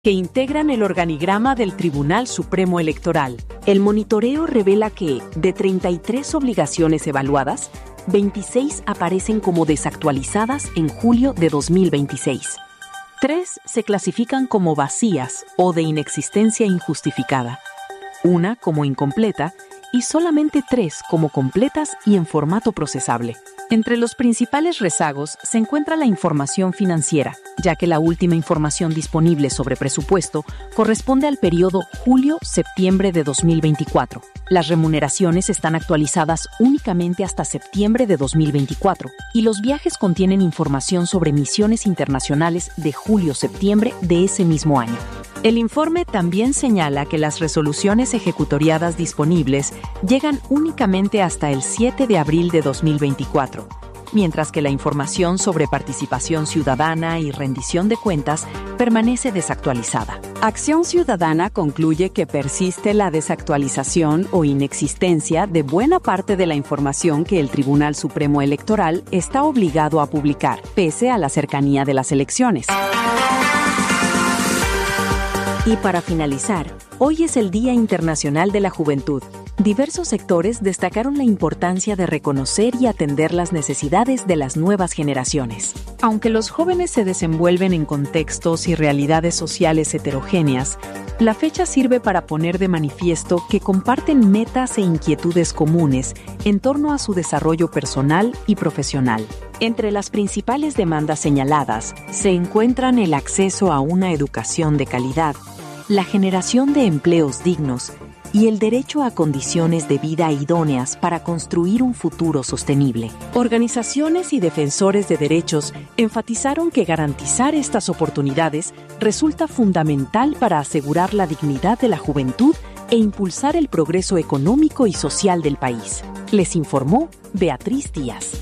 que integran el organigrama del Tribunal Supremo Electoral. El monitoreo revela que, de 33 obligaciones evaluadas, 26 aparecen como desactualizadas en julio de 2026. 3 se clasifican como vacías o de inexistencia injustificada, 1 como incompleta y solamente 3 como completas y en formato procesable. Entre los principales rezagos se encuentra la información financiera, ya que la última información disponible sobre presupuesto corresponde al periodo julio-septiembre de 2024. Las remuneraciones están actualizadas únicamente hasta septiembre de 2024 y los viajes contienen información sobre misiones internacionales de julio-septiembre de ese mismo año. El informe también señala que las resoluciones ejecutoriadas disponibles llegan únicamente hasta el 7 de abril de 2024, mientras que la información sobre participación ciudadana y rendición de cuentas permanece desactualizada. Acción Ciudadana concluye que persiste la desactualización o inexistencia de buena parte de la información que el Tribunal Supremo Electoral está obligado a publicar, pese a la cercanía de las elecciones. Y para finalizar, hoy es el Día Internacional de la Juventud. Diversos sectores destacaron la importancia de reconocer y atender las necesidades de las nuevas generaciones. Aunque los jóvenes se desenvuelven en contextos y realidades sociales heterogéneas, la fecha sirve para poner de manifiesto que comparten metas e inquietudes comunes en torno a su desarrollo personal y profesional. Entre las principales demandas señaladas se encuentran el acceso a una educación de calidad, la generación de empleos dignos y el derecho a condiciones de vida idóneas para construir un futuro sostenible. Organizaciones y defensores de derechos enfatizaron que garantizar estas oportunidades resulta fundamental para asegurar la dignidad de la juventud e impulsar el progreso económico y social del país. Les informó Beatriz Díaz.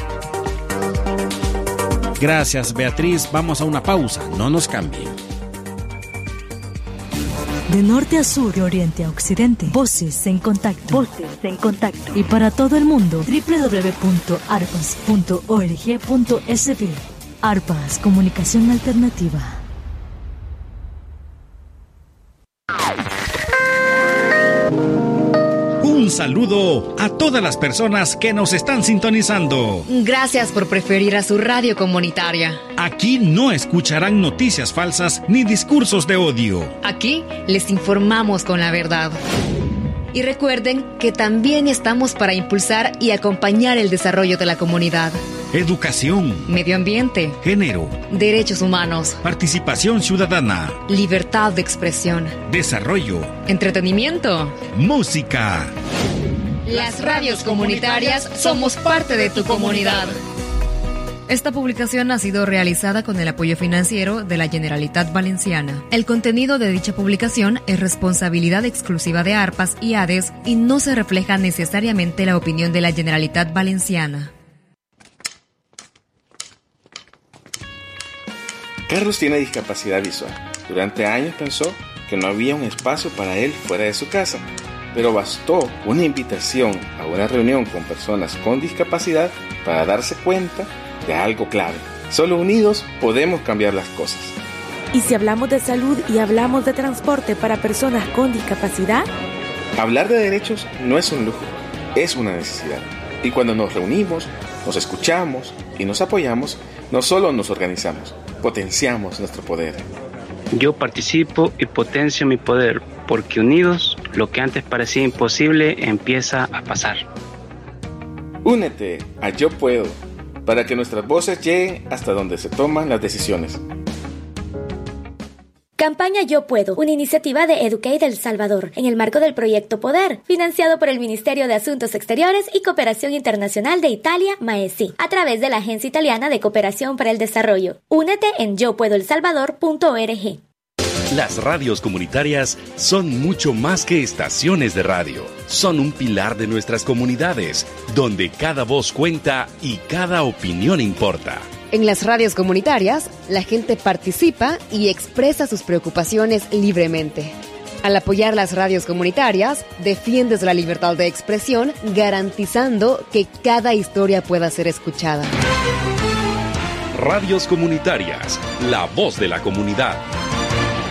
Gracias, Beatriz. Vamos a una pausa. No nos cambien. De norte a sur, de oriente a occidente, Voces en Contacto. Voces en Contacto. Y para todo el mundo, www.arpas.org.sb. Arpas, comunicación alternativa. Un saludo a todas las personas que nos están sintonizando. Gracias por preferir a su radio comunitaria. Aquí no escucharán noticias falsas ni discursos de odio. Aquí les informamos con la verdad. Y recuerden que también estamos para impulsar y acompañar el desarrollo de la comunidad. Educación, medio ambiente, género, derechos humanos, participación ciudadana, libertad de expresión, desarrollo, entretenimiento, música. Las radios comunitarias somos parte de tu comunidad. Esta publicación ha sido realizada con el apoyo financiero de la Generalitat Valenciana. El contenido de dicha publicación es responsabilidad exclusiva de ARPAS y ADES y no se refleja necesariamente la opinión de la Generalitat Valenciana. Carlos tiene discapacidad visual. Durante años pensó que no había un espacio para él fuera de su casa, pero bastó una invitación a una reunión con personas con discapacidad para darse cuenta de algo clave. Solo unidos podemos cambiar las cosas. ¿Y si hablamos de salud y hablamos de transporte para personas con discapacidad? Hablar de derechos no es un lujo, es una necesidad. Y cuando nos reunimos, nos escuchamos y nos apoyamos, no solo nos organizamos, potenciamos nuestro poder. Yo participo y potencio mi poder, porque unidos, lo que antes parecía imposible empieza a pasar. Únete a Yo Puedo, para que nuestras voces lleguen hasta donde se toman las decisiones. Campaña Yo Puedo, una iniciativa de Educate El Salvador, en el marco del proyecto Poder, financiado por el Ministerio de Asuntos Exteriores y Cooperación Internacional de Italia, MAESI, a través de la Agencia Italiana de Cooperación para el Desarrollo. Únete en yopuedoelsalvador.org. Las radios comunitarias son mucho más que estaciones de radio. Son un pilar de nuestras comunidades, donde cada voz cuenta y cada opinión importa. En las radios comunitarias, la gente participa y expresa sus preocupaciones libremente. Al apoyar las radios comunitarias, defiendes la libertad de expresión, garantizando que cada historia pueda ser escuchada. Radios comunitarias, la voz de la comunidad.